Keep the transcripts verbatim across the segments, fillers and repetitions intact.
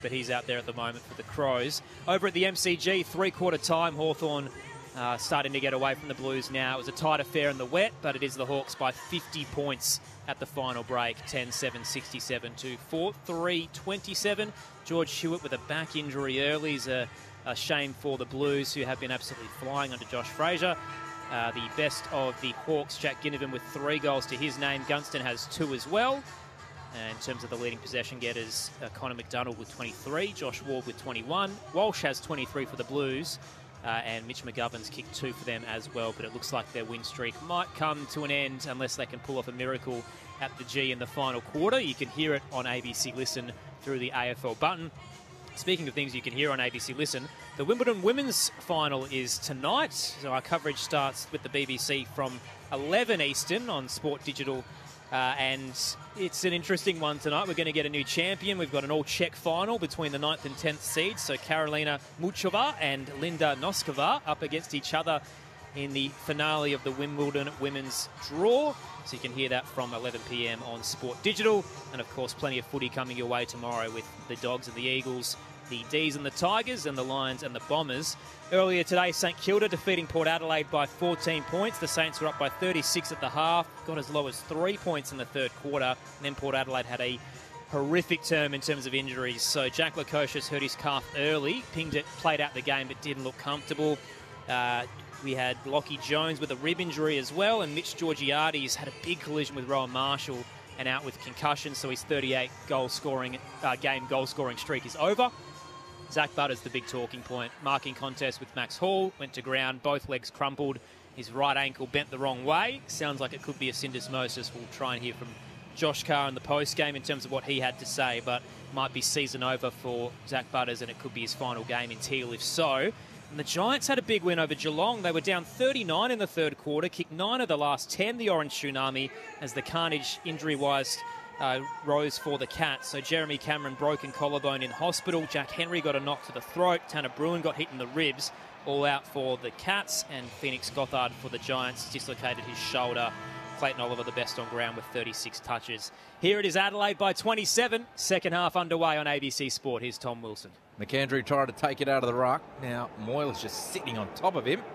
but he's out there at the moment for the Crows. Over at the M C G, three-quarter time, Hawthorn uh, starting to get away from the Blues now. It was a tight affair in the wet, but it is the Hawks by fifty points at the final break, ten seven sixty-seven to four three twenty-seven. George Hewitt with a back injury early is a, a shame for the Blues, who have been absolutely flying under Josh Fraser. Uh, the best of the Hawks, Jack Ginnivan with three goals to his name. Gunston has two as well. And in terms of the leading possession getters, uh, Connor McDonald with twenty-three, Josh Ward with twenty-one, Walsh has twenty-three for the Blues, uh, and Mitch McGovern's kicked two for them as well. But it looks like their win streak might come to an end unless they can pull off a miracle at the G in the final quarter. You can hear it on A B C Listen through the A F L button. Speaking of things you can hear on A B C Listen, the Wimbledon Women's Final is tonight. So our coverage starts with the B B C from eleven Eastern on Sport Digital. Uh, and it's an interesting one tonight. We're going to get a new champion. We've got an all-Czech final between the ninth and tenth seeds. So Karolina Muchova and Linda Noskova up against each other in the finale of the Wimbledon Women's Draw. So you can hear that from eleven p m on Sport Digital. And, of course, plenty of footy coming your way tomorrow with the Dogs and the Eagles, the D's and the Tigers, and the Lions and the Bombers. Earlier today, St Kilda defeating Port Adelaide by fourteen points. The Saints were up by thirty-six at the half, got as low as three points in the third quarter. And then Port Adelaide had a horrific term in terms of injuries. So Jack Lukosius hurt his calf early, pinged it, played out the game, but didn't look comfortable. Uh, we had Lockie Jones with a rib injury as well, and Mitch Georgiades had a big collision with Rowan Marshall and out with concussion, so his thirty-eight goal scoring uh, game goal scoring streak is over. Zach Butters, the big talking point. Marking contest with Max Hall, went to ground, both legs crumpled, his right ankle bent the wrong way. Sounds like it could be a syndesmosis. We'll try and hear from Josh Carr in the post-game in terms of what he had to say, but might be season over for Zach Butters, and it could be his final game in Teal if so. And the Giants had a big win over Geelong. They were down thirty-nine in the third quarter, kicked nine of the last ten, the Orange Tsunami, as the carnage injury-wise Uh, rose for the Cats. So Jeremy Cameron, broken collarbone in hospital. Jack Henry got a knock to the throat. Tanner Bruin got hit in the ribs. All out for the Cats. And Phoenix Gothard for the Giants dislocated his shoulder. Clayton Oliver the best on ground with thirty-six touches. Here it is, Adelaide by twenty-seven. Second half underway on A B C Sport. Here's Tom Wilson. McAndrew tried to take it out of the ruck. Now Moyle is just sitting on top of him.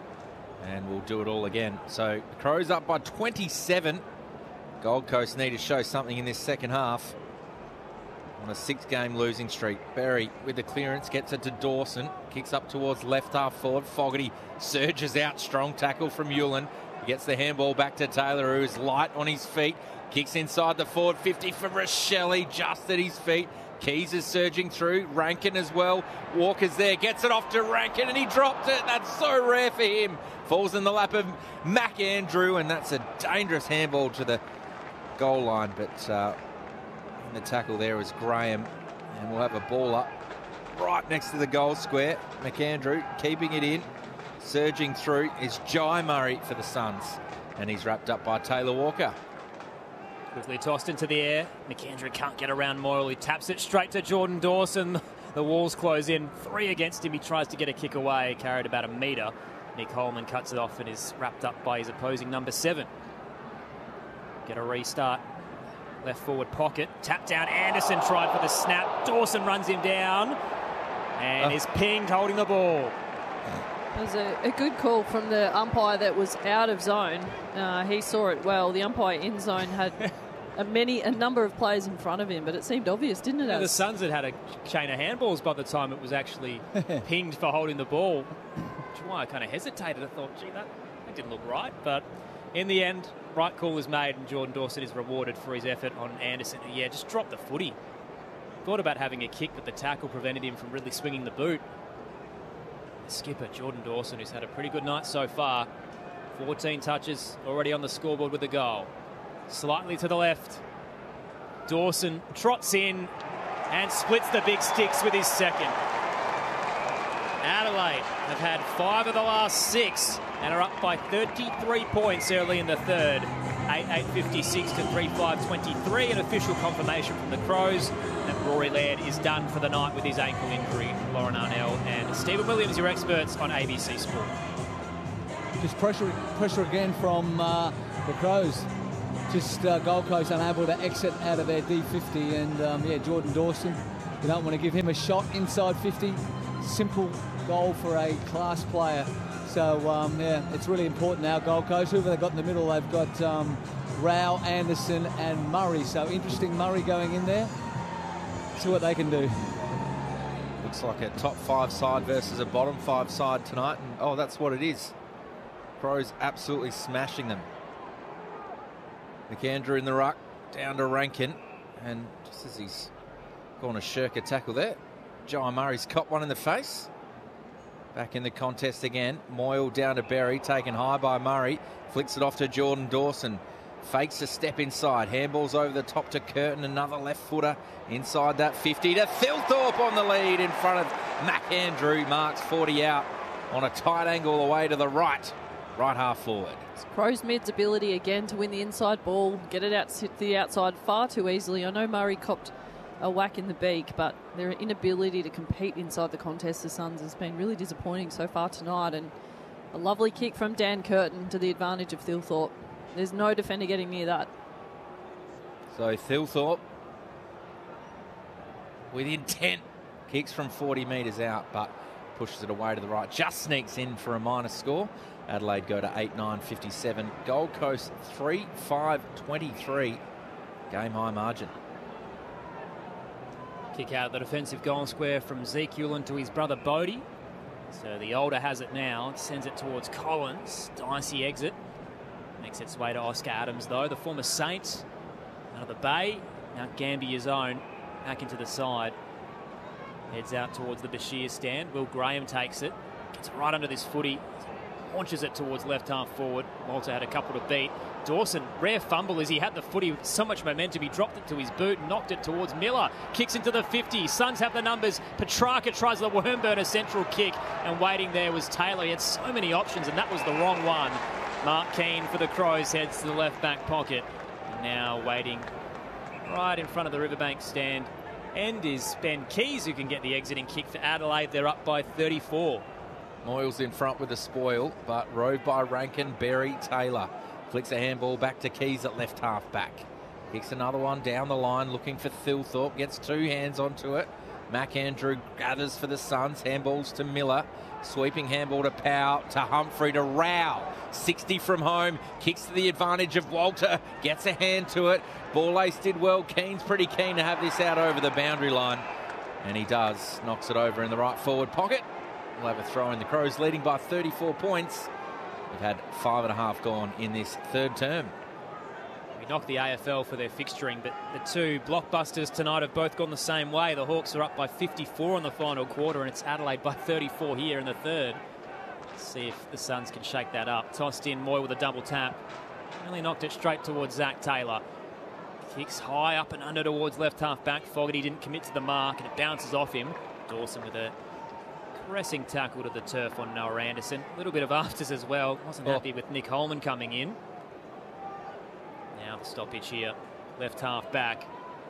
And we'll do it all again. So the Crows up by twenty-seven. Gold Coast need to show something in this second half. On a six-game losing streak. Berry with the clearance gets it to Dawson. Kicks up towards left half forward. Fogarty surges out. Strong tackle from Hewlin. He gets the handball back to Taylor, who is light on his feet. Kicks inside the forward fifty for Rochelle, just at his feet. Keys is surging through. Rankin as well. Walker's there. Gets it off to Rankin, and he dropped it. That's so rare for him. Falls in the lap of McAndrew, and that's a dangerous handball to the goal line, but uh, in the tackle there is Graham, and we'll have a ball up right next to the goal square. McAndrew keeping it in, surging through is Jai Murray for the Suns, and he's wrapped up by Taylor Walker. Quickly tossed into the air. McAndrew can't get around Moyle. He taps it straight to Jordan Dawson. The walls close in. Three against him. He tries to get a kick away, carried about a metre. Nick Holman cuts it off and is wrapped up by his opposing number seven. Get a restart. Left forward pocket. Tap down. Anderson tried for the snap. Dawson runs him down and oh. is pinged holding the ball. It was a, a good call from the umpire that was out of zone. Uh, he saw it well. The umpire in zone had a many a number of players in front of him, but it seemed obvious, didn't it? Yeah, the Suns had had a chain of handballs by the time it was actually pinged for holding the ball. Which is why I kind of hesitated. I thought, gee, that, that didn't look right. But in the end, right call was made, and Jordan Dawson is rewarded for his effort on Anderson. Yeah, just dropped the footy. Thought about having a kick, but the tackle prevented him from really swinging the boot. The skipper, Jordan Dawson, who's had a pretty good night so far. fourteen touches already on the scoreboard with a goal. Slightly to the left. Dawson trots in and splits the big sticks with his second. Adelaide have had five of the last six and are up by thirty-three points early in the third. eight eight fifty-six to three five twenty-three. An official confirmation from the Crows that Rory Laird is done for the night with his ankle injury. Lauren Arnell and Stephen Williams, your experts on A B C Sport. Just pressure, pressure again from uh, the Crows. Just uh, Gold Coast unable to exit out of their D fifty, and um, yeah, Jordan Dawson You don't want to give him a shot inside fifty. Simple goal for a class player. So, um, yeah, it's really important now, Gold Coast. Who have they got in the middle? They've got um, Rao, Anderson and Murray. So, interesting Murray going in there. See what they can do. Looks like a top five side versus a bottom five side tonight. And, oh, that's what it is. Crows absolutely smashing them. McAndrew in the ruck, down to Rankin. And just as he's gone to shirk a tackle there, Jai Murray's caught one in the face. Back in the contest again. Moyle down to Berry, taken high by Murray. Flicks it off to Jordan Dawson. Fakes a step inside. Handballs over the top to Curtin. Another left footer inside that fifty to Thilthorpe on the lead in front of McAndrew. Marks forty out on a tight angle away to the right. Right half forward. It's Crows mid's ability again to win the inside ball. Get it out to the outside far too easily. I know Murray copped a whack in the beak, but their inability to compete inside the contest, the Suns, has been really disappointing so far tonight. And a lovely kick from Dan Curtin to the advantage of Thilthorpe. There's no defender getting near that. So Thilthorpe with intent kicks from forty metres out, but pushes it away to the right. Just sneaks in for a minor score. Adelaide go to eight nine fifty-seven. Gold Coast three five twenty-three. Game high margin. Kick out the defensive goal square from Zeke Ulan to his brother Bodie. So the older has it now. Sends it towards Collins. Dicey exit. Makes its way to Oscar Adams, though. The former Saint out of the bay. Now Gambia's own. Back into the side. Heads out towards the Bashir stand. Will Graham takes it. Gets it right under this footy. Launches it towards left half forward. Walter had a couple to beat. Dawson, rare fumble as he had the footy with so much momentum. He dropped it to his boot, knocked it towards Miller. Kicks into the fifty. Suns have the numbers. Petrarca tries the Wormburner central kick. And waiting there was Taylor. He had so many options and that was the wrong one. Mark Keane for the Crows heads to the left back pocket. And now waiting right in front of the Riverbank stand. End is Ben Keys who can get the exiting kick for Adelaide. They're up by thirty-four. Moyles in front with the spoil, but rode by Rankin, Berry, Taylor. Flicks a handball back to Keys at left half back. Kicks another one down the line, looking for Thilthorpe. Gets two hands onto it. McAndrew gathers for the Suns. Handballs to Miller. Sweeping handball to Powell, to Humphrey, to Rao. sixty from home. Kicks to the advantage of Walter. Gets a hand to it. Ball ace did well. Keane's pretty keen to have this out over the boundary line. And he does. Knocks it over in the right forward pocket. We'll have a throw in. The Crows leading by thirty-four points. They've had five and a half gone in this third term. We knocked the A F L for their fixturing, but the two blockbusters tonight have both gone the same way. The Hawks are up by fifty-four in the final quarter, and it's Adelaide by thirty-four here in the third. Let's see if the Suns can shake that up. Tossed in, Moy with a double tap. Really knocked it straight towards Zach Taylor. Kicks high up and under towards left half back. Fogarty didn't commit to the mark, and it bounces off him. Dawson with a pressing tackle to the turf on Noah Anderson. A little bit of afters as well. Wasn't oh. happy with Nick Holman coming in. Now the stoppage here. Left half back.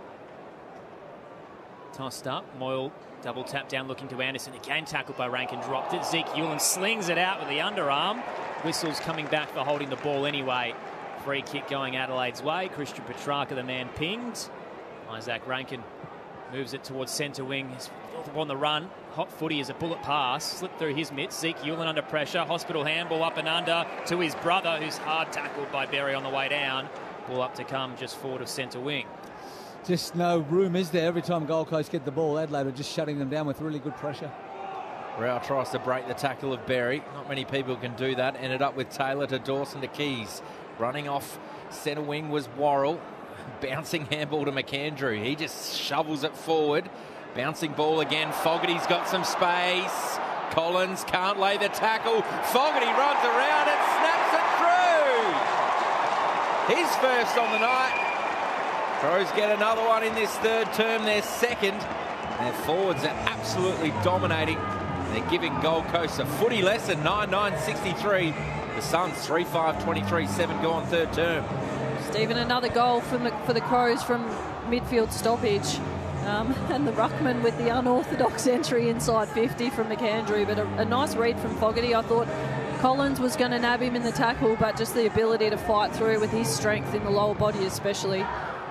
Tossed up. Moyle double tap down looking to Anderson. Again tackled by Rankin. Dropped it. Zeke Ulan slings it out with the underarm. Whistles coming back for holding the ball anyway. Free kick going Adelaide's way. Christian Petrarca, the man pinged. Isaac Rankin moves it towards centre wing. He's on the run. Hot footy is a bullet pass. Slipped through his mitts. Zeke Ulan under pressure. Hospital handball up and under to his brother, who's hard tackled by Berry on the way down. Ball up to come just forward of centre wing. Just no room, is there? Every time Gold Coast get the ball, Adelaide are just shutting them down with really good pressure. Rao tries to break the tackle of Berry. Not many people can do that. Ended up with Taylor to Dawson to Keys. Running off centre wing was Worrell. Bouncing handball to McAndrew. He just shovels it forward. Bouncing ball again. Fogarty's got some space. Collins can't lay the tackle. Fogarty runs around and snaps it through. His first on the night. Crows get another one in this third term. Their second. Their forwards are absolutely dominating. They're giving Gold Coast a footy lesson. nine nine sixty-three. The Suns three five twenty-three. Seven gone third term. Stephen, another goal from the, for the Crows from midfield stoppage. Um, and the ruckman with the unorthodox entry inside fifty from McAndrew, but a, a nice read from Fogarty. I thought Collins was going to nab him in the tackle, but just the ability to fight through with his strength in the lower body especially.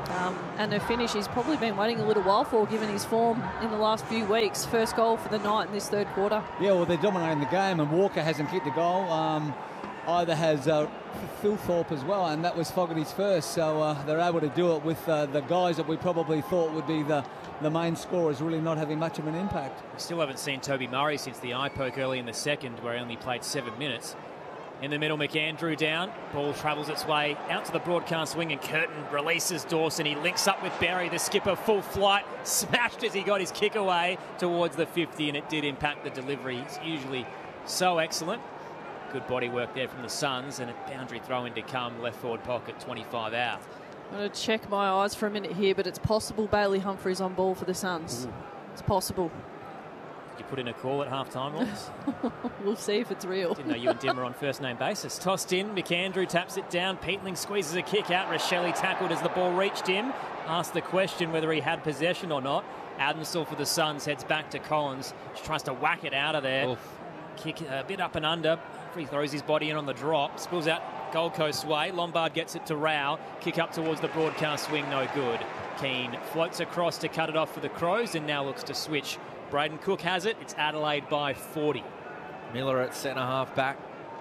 Um, and a finish he's probably been waiting a little while for, given his form in the last few weeks. First goal for the night in this third quarter. Yeah, well, they're dominating the game, and Walker hasn't kicked a goal. Um, either has uh, Phil Thorpe as well, and that was Fogarty's first. So uh, they're able to do it with uh, the guys that we probably thought would be the, the main scorers really not having much of an impact. We still haven't seen Toby Murray since the eye poke early in the second, where he only played seven minutes. In the middle, McAndrew down. Ball travels its way out to the broadcast wing, and Curtin releases Dawson. He links up with Barry, the skipper, full flight. Smashed as he got his kick away towards the fifty, and it did impact the delivery. He's usually so excellent. Good body work there from the Suns, and a boundary throw in to come. Left forward pocket, twenty-five out. I'm going to check my eyes for a minute here, but it's possible Bailey Humphries on ball for the Suns. Ooh. It's possible. You put in a call at half-time, Lawrence? We'll see if it's real. Didn't know you and Dim were on first-name basis. Tossed in, McAndrew taps it down. Peatling squeezes a kick out. Rochelle tackled as the ball reached him. Asked the question whether he had possession or not. Adamsall for the Suns heads back to Collins. She tries to whack it out of there. Oof. Kick a bit up and under. He throws his body in on the drop. Spills out Gold Coast way. Lombard gets it to Rao. Kick up towards the broadcast wing, no good. Keane floats across to cut it off for the Crows and now looks to switch. Braden Cook has it. It's Adelaide by forty. Miller at centre half back.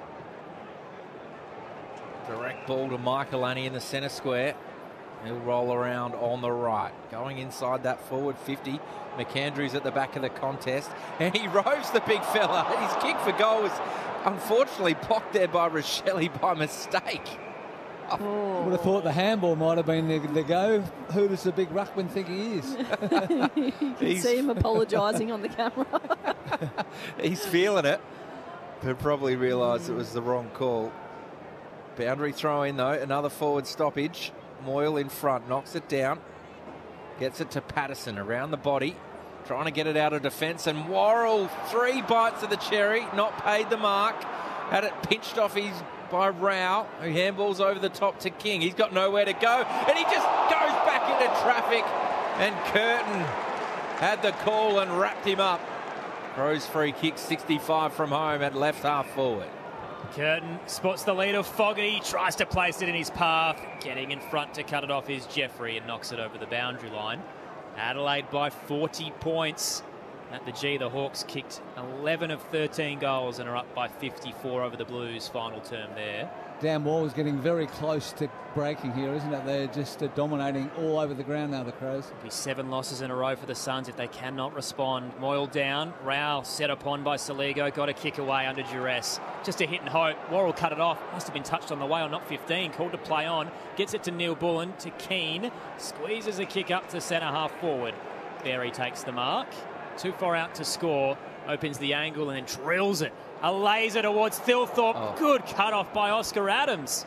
Direct ball to Michaelani in the centre square. He'll roll around on the right. Going inside that forward fifty. McAndrew's at the back of the contest. And he roves the big fella. His kick for goal was unfortunately blocked there by Rochelle by mistake. Oh. Would have thought the handball might have been the, the go. Who does the big ruckman think he is? You can He's... see him apologising on the camera. He's feeling it, but probably realised it was the wrong call. Boundary throw in though, another forward stoppage. Moyle in front, knocks it down. Gets it to Patterson around the body. Trying to get it out of defence, and Worrell, three bites of the cherry, not paid the mark. Had it pinched off his by Rao, who handballs over the top to King. He's got nowhere to go, and he just goes back into traffic, and Curtin had the call and wrapped him up. Crows free kick, sixty-five from home at left half forward. Curtin spots the lead of Fogarty, tries to place it in his path. Getting in front to cut it off is Jeffrey and knocks it over the boundary line. Adelaide by forty points. At the G, the Hawks kicked eleven of thirteen goals and are up by fifty-four over the Blues. Final term there. Dan Wall is getting very close to breaking here, isn't it? They're just uh, dominating all over the ground now, the Crows. It'll be seven losses in a row for the Suns if they cannot respond. Moyle down. Rao set upon by Saligo. Got a kick away under duress. Just a hit and hope. Worrell cut it off. Must have been touched on the way on not fifteen. Called to play on. Gets it to Neil Bullen. To Keane. Squeezes a kick up to centre half forward. Berry takes the mark. Too far out to score. Opens the angle and then drills it. A laser towards Thilthorpe. Oh. Good cut off by Oscar Adams.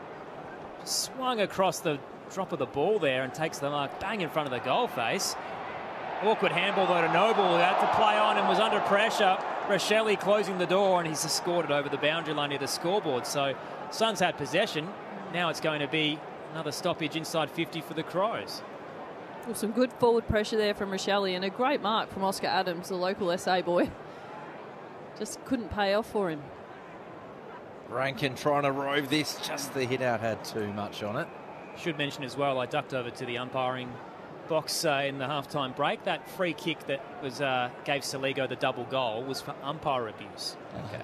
Swung across the drop of the ball there and takes the mark bang in front of the goal face. Awkward handball though to Noble, who had to play on and was under pressure. Rochelle closing the door, and he's scored it over the boundary line near the scoreboard. So Suns had possession. Now it's going to be another stoppage inside fifty for the Crows. Well, some good forward pressure there from Rochelle and a great mark from Oscar Adams, the local S A boy. Just couldn't pay off for him. Rankin trying to rove this. Just the hit out had too much on it. Should mention as well, I ducked over to the umpiring box uh, in the halftime break. That free kick that was uh, gave Saligo the double goal was for umpire abuse. Okay.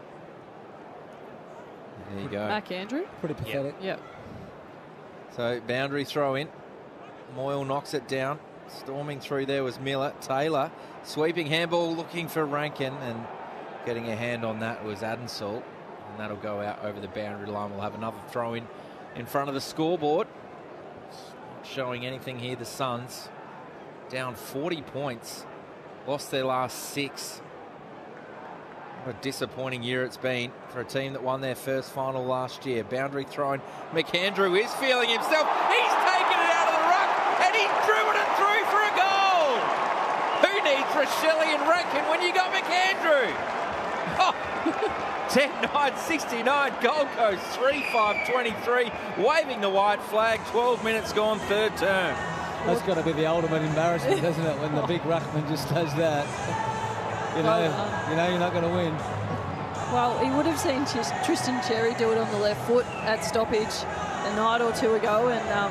There you go. McAndrew. Pretty pathetic. Yep. So boundary throw in. Moyle knocks it down. Storming through there was Miller. Taylor sweeping handball looking for Rankin, and getting a hand on that was Adamsall. And that'll go out over the boundary line. We'll have another throw in in front of the scoreboard. Not showing anything here. The Suns down forty points. Lost their last six. What a disappointing year it's been for a team that won their first final last year. Boundary thrown. McAndrew is feeling himself. He's taken it out of the ruck, and he's driven it through for a goal. Who needs Rochelle and Rankin when you got McAndrew? Oh. ten nine sixty-nine, Gold Coast three five twenty-three, waving the white flag, twelve minutes gone, third term. That's got to be the ultimate embarrassment, doesn't it, when the big ruckman just does that. You know, well, uh, you know you're not going to win. Well, he would have seen Tristan Cherry do it on the left foot at stoppage a night or two ago, and um,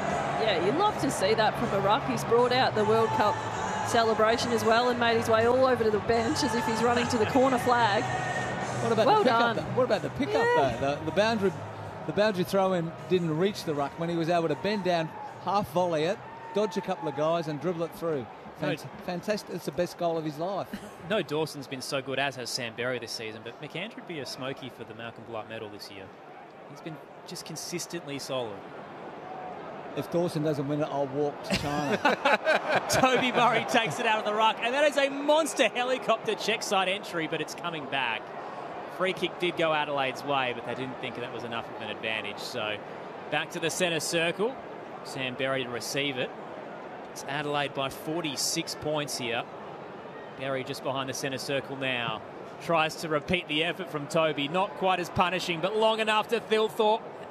Yeah, you'd love to see that from a ruck. He's brought out the World Cup celebration as well and made his way all over to the bench as if he's running to the corner flag. What about well the pickup? done. Though? What about the pickup Yeah. though? The, the boundary, the boundary throw in didn't reach the ruck when he was able to bend down, half volley it, dodge a couple of guys, and dribble it through. Fant- fantastic! It's the best goal of his life. No, Dawson's been so good, as has Sam Berry this season, but McAndrew would be a smoky for the Malcolm Blight medal this year. He's been just consistently solid. If Dawson doesn't win it, I'll walk to China. Toby Murray takes it out of the ruck, and that is a monster helicopter check side entry, but it's coming back. Free kick did go Adelaide's way, but they didn't think that was enough of an advantage. So back to the centre circle. Sam Berry to receive it. It's Adelaide by forty-six points here. Berry just behind the centre circle now. Tries to repeat the effort from Toby. Not quite as punishing, but long enough to Thilthorpe.